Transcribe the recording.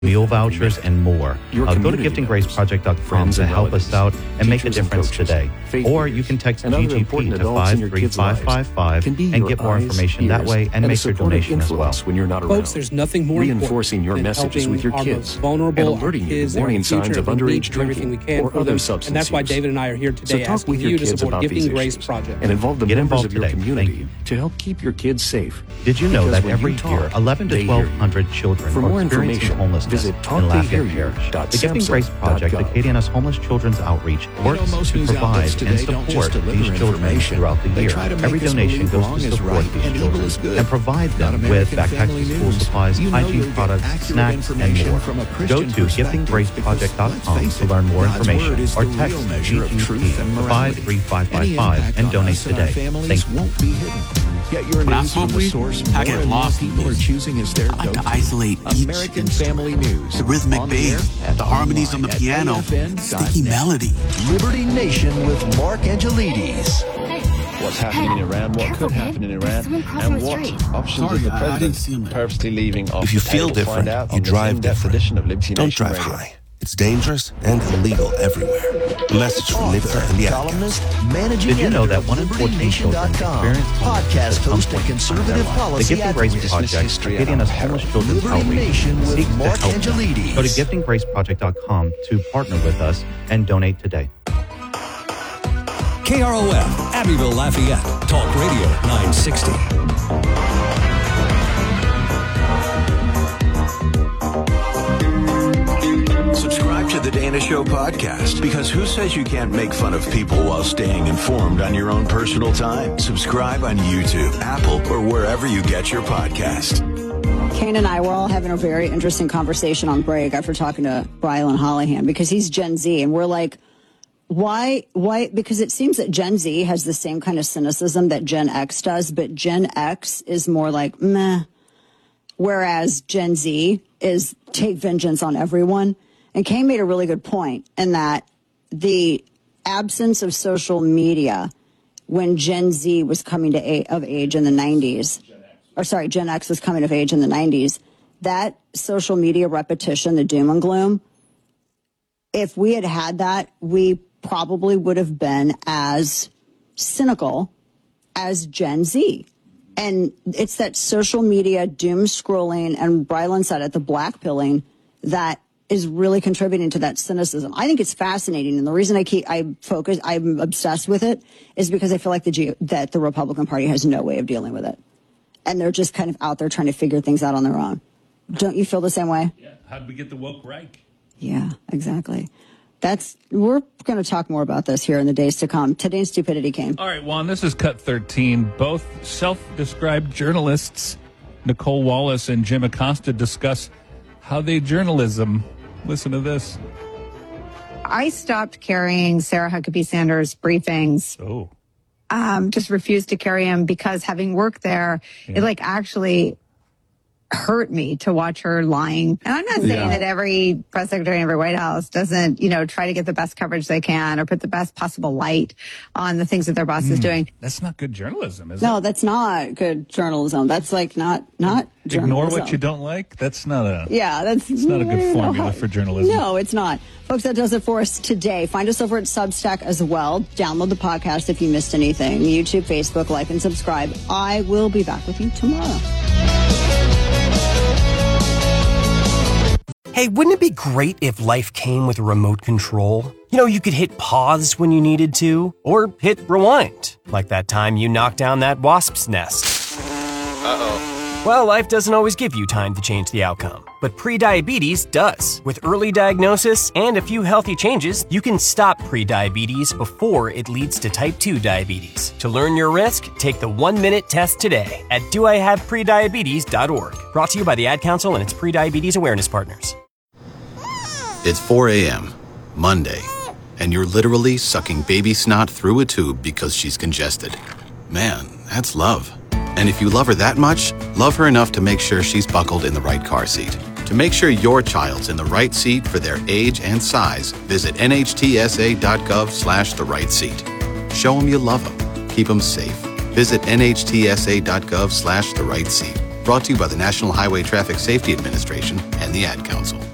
meal vouchers, and more. Go to giftinggraceproject.com to help us out and make a difference today. Or you can text GGP to 53555 and get more information that way and make your donation as well. When you're not around. Folks, there's nothing more reinforcing your messages with your kids vulnerable, and alerting you kids, to warning signs of underage drinking or other substance and that's why use. David and I are here today So talk asking with your you to kids support about Gifting these Grace issues Project. and involve the Get members involved of your today. community to help keep your kids safe. Did you know Because that when every you talk, year 11 to they hear you. 1,200 children For are more experiencing information, homelessness visit in Lafayette Parish? The Gifting Grace Project, the KDNS Homeless Children's Outreach, works most to news provide outlets and today don't just support deliver these children information. throughout the They year. try to make Every us donation believe goes wrong to is support right these and evil children is good. and provide Not them with American backpacks, Family school News. supplies, You know hygiene you'll get products, accurate snacks, and information more. from a Go Christian to perspective, giftinggraceproject.com because let's face to it, learn more God's information word is or the text real measure of truth and GGP to morality. Any 53555 impact and on donate us and our today. families Thank you. won't be hidden. Get your When I news from smoke the weed, source I more get and more lost in people are music. choosing as their I like go-to. to isolate each American instrument. Family News. The rhythmic On bass, air, the harmonies on the online piano, at AFN.net. sticky melody. Liberty Nation with Mark Angelides. What's happening in Iran, what could happen in Iran, and what options is the I didn't see him president there. purposely leaving off If you the feel table to find different, out you on this drive in-depth different. edition of Liberty Don't Nation drive Radio. high. It's dangerous and illegal everywhere. A message from NHTSA and the ad Columnist, managing Did you know editor that 1 in 14 children LibertyNation.com, experience homelessness podcast at some host and point in conservative their life? policy The Gifting Grace advocate. Project, KDNS Homeless Children's Liberty Outreach, Nation with seeks to Mark help them. Angelides. Go to giftinggraceproject.com to partner with us and donate today. KROF, Abbeville, Lafayette, Talk Radio 960. Subscribe to the Dana Show podcast, because who says you can't make fun of people while staying informed on your own personal time? Subscribe on YouTube, Apple, or wherever you get your podcast. Kane and I were all having a very interesting conversation on break after talking to Brylan Hollihan, because he's Gen Z, and we're like, why? Because it seems that Gen Z has the same kind of cynicism that Gen X does, but Gen X is more like, meh, whereas Gen Z is take vengeance on everyone. And Kane made a really good point in that the absence of social media when Gen Z was coming of age in the 90s, Gen X was coming of age in the 90s, that social media repetition, the doom and gloom, if we had had that, we probably would have been as cynical as Gen Z. And it's that social media doom scrolling, and Brylan said it, the black pilling, that is really contributing to that cynicism. I think it's fascinating, and the reason I'm obsessed with it is because I feel like that the Republican Party has no way of dealing with it, and they're just kind of out there trying to figure things out on their own. Don't you feel the same way? Yeah. How did we get the woke right? Yeah, exactly. We're going to talk more about this here in the days to come. Today's Stupidity came. All right, Juan, this is Cut 13. Both self-described journalists, Nicole Wallace and Jim Acosta, discuss how they journalism. Listen to this. I stopped carrying Sarah Huckabee Sanders' briefings. Just refused to carry them because having worked there, it actually hurt me to watch her lying. And I'm not saying that every press secretary in every White House doesn't, try to get the best coverage they can or put the best possible light on the things that their boss is doing. That's not good journalism, is it? No, that's not good journalism. That's not journalism. Ignore what you don't like? That's not a that's not a good formula for journalism. No, it's not. Folks, that does it for us today. Find us over at Substack as well. Download the podcast if you missed anything. YouTube, Facebook, like and subscribe. I will be back with you tomorrow. Hey, wouldn't it be great if life came with a remote control? You could hit pause when you needed to, or hit rewind, like that time you knocked down that wasp's nest. Uh-oh. Well, life doesn't always give you time to change the outcome, but prediabetes does. With early diagnosis and a few healthy changes, you can stop prediabetes before it leads to type 2 diabetes. To learn your risk, take the 1-minute test today at doihaveprediabetes.org. Brought to you by the Ad Council and its prediabetes awareness partners. It's 4 a.m., Monday, and you're literally sucking baby snot through a tube because she's congested. Man, that's love. And if you love her that much, love her enough to make sure she's buckled in the right car seat. To make sure your child's in the right seat for their age and size, visit nhtsa.gov/the right seat. Show them you love them. Keep them safe. Visit nhtsa.gov/the right seat. Brought to you by the National Highway Traffic Safety Administration and the Ad Council.